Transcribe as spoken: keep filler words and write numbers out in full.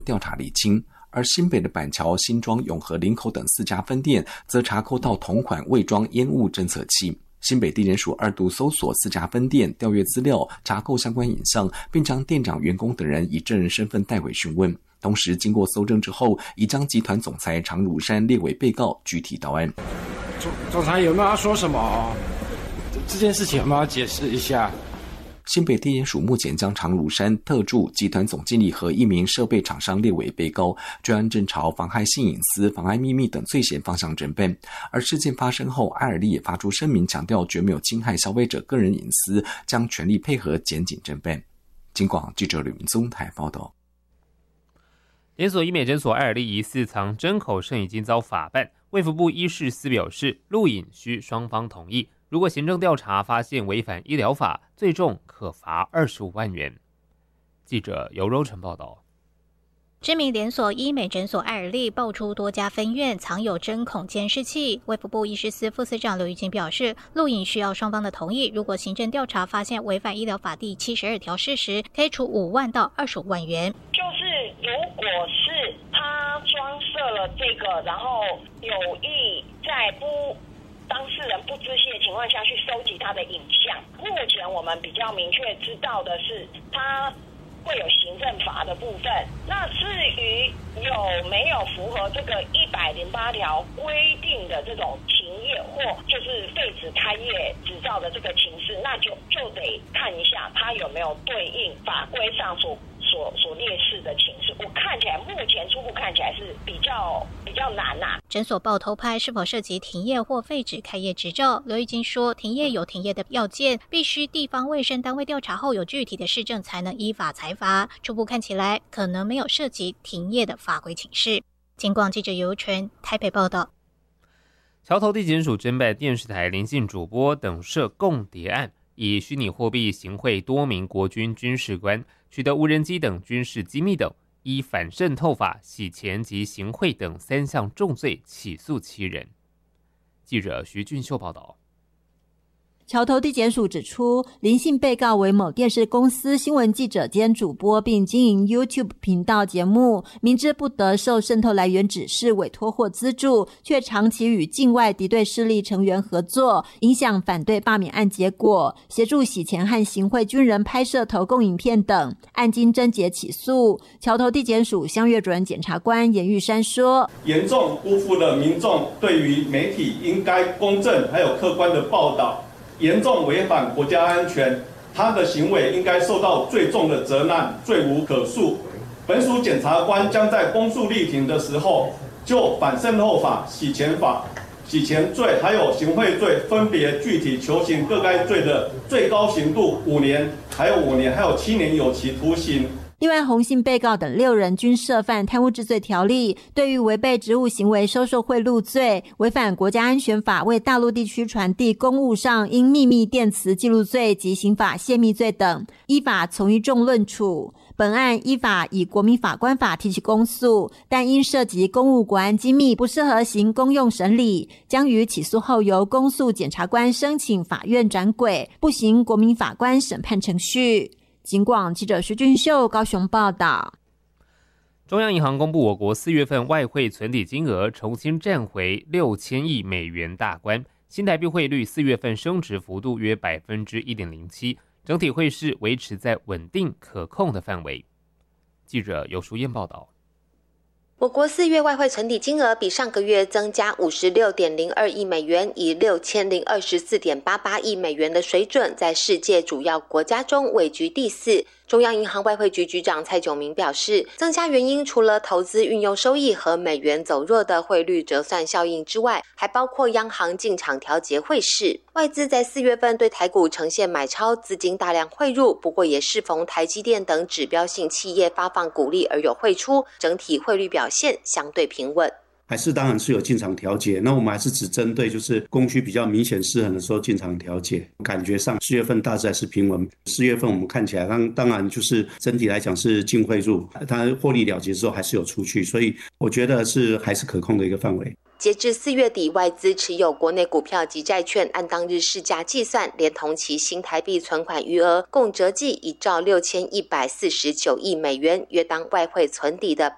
调查厘清。而新北的板桥、新庄、永和、林口等四家分店则查扣到同款伪装烟雾侦测器。新北地检署二度搜索四家分店，调阅资料，查扣相关影像，并将店长、员工等人以证人身份带回讯问。同时经过搜证之后，已将集团总裁常汝山列为被告，具体到案。 总总裁有没有要说什么？这件事情有没有要解释一下？ 新北地检署目前将常汝山、特助、集团总经理和一名设备厂商列为被告，专案正朝妨害性隐私、妨碍秘密等罪嫌方向侦办。而事件发生后，爱尔利也发出声明，强调绝没有侵害消费者个人隐私，将全力配合检警侦办。警广记者吕明宗台报道。 连锁医美诊所爱尔利疑似藏针口剩已经遭法办，卫福部医事司表示，录影需双方同意。如果行政调查发现违反医疗法，最重可罚二十五万元。记者尤柔成报道。 知名连锁医美诊所爱尔利爆出多家分院藏有针孔监视器，卫福部医师司副司长刘玉金表示，录影需要双方的同意，如果行政调查发现违反医疗法第七十二条事实，可以处五万到二十五万元。 就是如果是他装设了这个，然后有意在不当事人不知悉的情况下去收集他的影像，目前我们比较明确知道的是，他会有行政法的部分。那至于有没有符合这个一百零八条规定的这种停业或就是废止开业执照的这个情势，那就就得看一下他有没有对应法规上所所所列示的情势。我看起来目前初步看起来是比较比较难呐、啊。 诊所报偷拍是否涉及停业或废止开业执照？刘玉金说，停业有停业的要件，必须地方卫生单位调查后有具体的事证才能依法裁罚。初步看起来可能没有涉及停业的法规请示。警广记者尤纯台北报道。 桥头地检署侦办电视台林姓主播等涉共谍案，以虚拟货币行贿多名国军军事官，取得无人机等军事机密等，依反渗透法、洗钱及行贿等三项重罪起诉七人。记者徐俊秀报道。 桥头地检署指出，林姓被告为某电视公司新闻记者兼主播，并经营 YouTube 频道节目，明知不得受渗透来源指示、委托或资助，却长期与境外敌对势力成员合作，影响反对罢免案结果，协助洗钱和行贿军人拍摄投共影片等，案经侦结起诉。桥头地检署乡岳主任检察官严玉山说， 严重辜负了民众对于媒体应该公正还有客观的报道，严重违反国家安全，他的行为应该受到最重的责难，罪无可恕。本署检察官将在公诉力庭的时候，就反渗透法、洗钱法、洗钱罪还有行贿罪，分别具体求刑各该罪的最高刑度五年，还有五年，还有七年有期徒刑。 另外，洪姓被告等六人均涉犯贪污治罪条例，对于违背职务行为收受贿赂罪、违反国家安全法为大陆地区传递公务上因秘密电磁记录罪及刑法泄密罪等，依法从一重论处。本案依法以国民法官法提起公诉，但因涉及公务国安机密，不适合行公用审理，将于起诉后由公诉检察官申请法院转轨，不行国民法官审判程序。警广记者徐俊秀高雄报道。 中央银行公布，我国四月份外汇存底金额重新站回六千亿美元大关，新台币汇率四月份升值幅度约百分之一点零七，整体汇市维持在稳定可控的范围。记者尤淑燕报道。 我国四月外汇存底金额比上个月增加五十六点零二亿美元，以六千零二十四点八八亿美元的水准，在世界主要国家中位居第四。中央银行外汇局局长蔡炯明表示，增加原因除了投资运用收益和美元走弱的汇率折算效应之外，还包括央行进场调节汇市。外资在四月份对台股呈现买超，资金大量汇入，不过也适逢台积电等指标性企业发放股利而有汇出，整体汇率表现相对平稳。 还是当然是有进场调节，那我们还是只针对就是供需比较明显失衡的时候进场调节。感觉上四月份大致还是平稳，四月份我们看起来当当然就是整体来讲是净汇入，它获利了结之后还是有出去，所以我觉得是还是可控的一个范围。 截至四月底，外资持有国内股票及债券，按当日市价计算，连同其新台币存款余额，共折计一兆六千一百四十九亿美元，约当外汇存底的